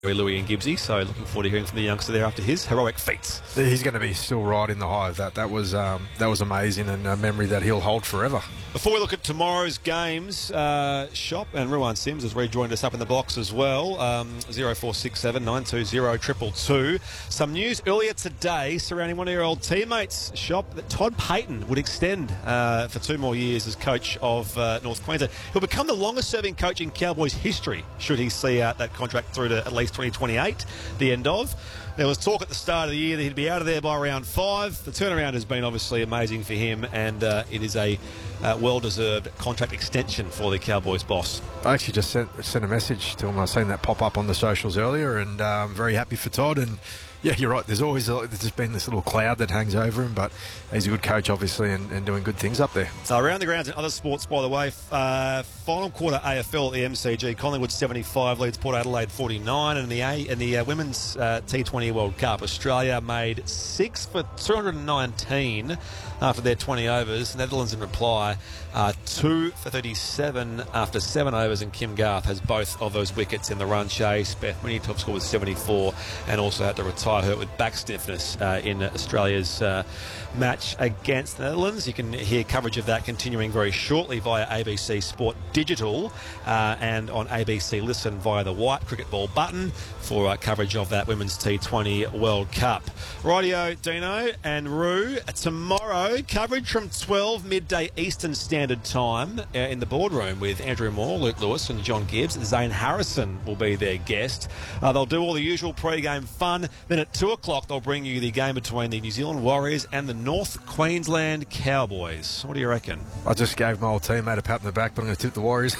Louis and Gibbsy, so looking forward to hearing from the youngster there after his heroic feats. He's going to be still right in the hive. That was amazing, and a memory that he'll hold forever. Before we look at tomorrow's games, Shop and Ruan Sims has rejoined us up in the box as well. 0467 920 222. Some news earlier today surrounding one of your old teammates, Shop, that Todd Payton would extend for 2 more years as coach of North Queensland. He'll become the longest-serving coach in Cowboys history, should he see out that contract through to at least 2028, the end of. There was talk at the start of the year that he'd be out of there by round 5. The turnaround has been obviously amazing for him, and it is a well-deserved contract extension for the Cowboys boss. I actually just sent a message to him. I was seeing that pop up on the socials earlier, and I'm very happy for Todd. And yeah, you're right. There's been this little cloud that hangs over him, but he's a good coach, obviously, and doing good things up there. So around the grounds in other sports, by the way, final quarter AFL at the MCG, Collingwood 75 leads Port Adelaide 49, and in the women's T20 World Cup, Australia made 6 for 219 after their 20 overs. Netherlands in reply 2 for 37 after 7 overs, and Kim Garth has both of those wickets in the run chase. Beth Mooney top score with 74, and also had to retire her with back stiffness in Australia's match against the Netherlands. You can hear coverage of that continuing very shortly via ABC Sport Digital and on ABC Listen via the white cricket ball button for coverage of that Women's T20 World Cup. Rightio, Dino and Roo. Tomorrow, coverage from 12 midday Eastern Standard Time in the boardroom with Andrew Moore, Luke Lewis and John Gibbs. Zane Harrison will be their guest. They'll do all the usual pre-game fun. Then at 2 o'clock, they'll bring you the game between the New Zealand Warriors and the North Queensland Cowboys. What do you reckon? I just gave my old teammate a pat on the back, but I'm going to tip the Warriors.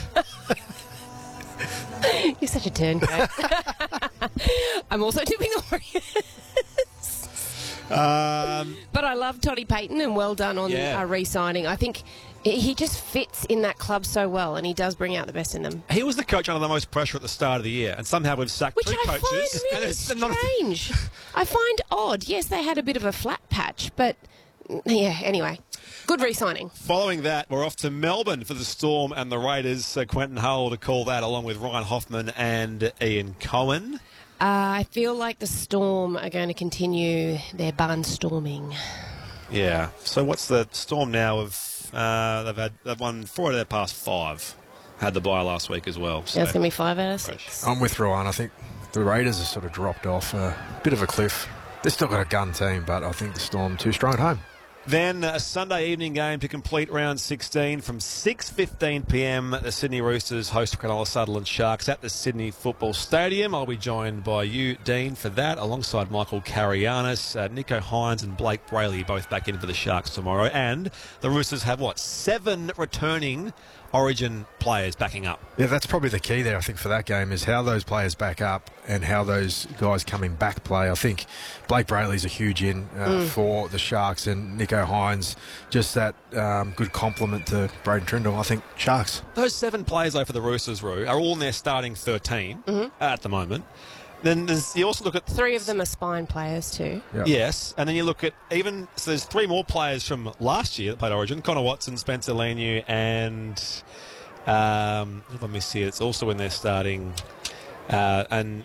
You're such a turncoat. I'm also tipping the Warriors. But I love Toddy Payton, and well done on re-signing. I think he just fits in that club so well, and he does bring out the best in them. He was the coach under the most pressure at the start of the year, and somehow we've sacked 3 coaches. Which I find really strange. I find odd. Yes, they had a bit of a flat patch, but yeah, anyway. Good re-signing. Following that, we're off to Melbourne for the Storm and the Raiders. Quentin Hull to call that, along with Ryan Hoffman and Ian Cohen. I feel like the Storm are going to continue their barnstorming. Yeah. So what's the Storm now? They've won 4 out of their past 5. Had the bye last week as well. So. That's going to be 5 out of 6. I'm with Ryan. I think the Raiders have sort of dropped off a bit of a cliff. They've still got a gun team, but I think the Storm too strong at home. Then a Sunday evening game to complete round 16 from 6:15pm. The Sydney Roosters host Cronulla Sutherland Sharks at the Sydney Football Stadium. I'll be joined by you, Dean, for that, alongside Michael Carianis, Nico Hines and Blake Brayley, both back in for the Sharks tomorrow. And the Roosters have, 7 returning Origin players backing up. Yeah, that's probably the key there, I think, for that game, is how those players back up and how those guys coming back play. I think Blake Brayley's a huge for the Sharks, and Nico Hines, just that good compliment to Braden Trindle. I think Sharks. Those 7 players, though, for the Roosters, Roo, are all in their starting 13 at the moment. Then you also look at 3 of them are spine players too. Yep. Yes, and then you look at so there's 3 more players from last year that played Origin: Connor Watson, Spencer Leniu, and let me see, it's also in their starting Crichton.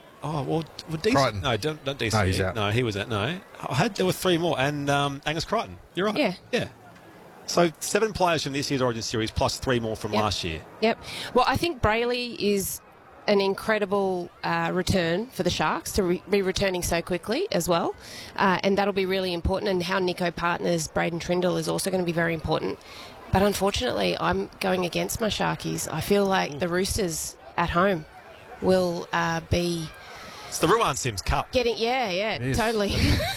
No, don't DC. No, he's out. No, he was out. No, there were 3 more, and Angus Crichton. You're right. Yeah. So 7 players from this year's Origin series plus 3 more from last year. Yep. Well, I think Brayley is an incredible return for the Sharks to be returning so quickly as well, and that'll be really important, and how Nico partners Braden Trindle is also going to be very important. But unfortunately, I'm going against my Sharkies. I feel like the Roosters at home will be... It's the Ruan Sims Cup. Totally.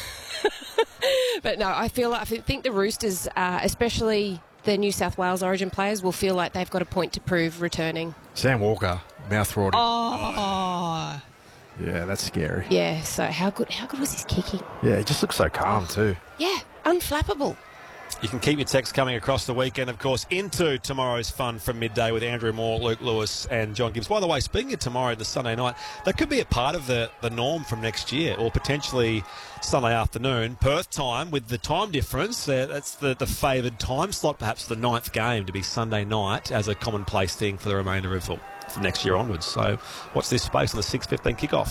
But no, I think the Roosters, especially the New South Wales Origin players, will feel like they've got a point to prove returning. Sam Walker, mouth-watering. Oh. Yeah, that's scary. Yeah, so how good was his kicking? Yeah, he just looks so calm too. Yeah, unflappable. You can keep your texts coming across the weekend, of course, into tomorrow's fun from midday with Andrew Moore, Luke Lewis and John Gibbs. By the way, speaking of tomorrow, the Sunday night, that could be a part of the norm from next year, or potentially Sunday afternoon, Perth time, with the time difference. That's the favoured time slot, perhaps the 9th game to be Sunday night as a commonplace thing for the remainder of from next year onwards. So watch this space on the 6:15 kickoff.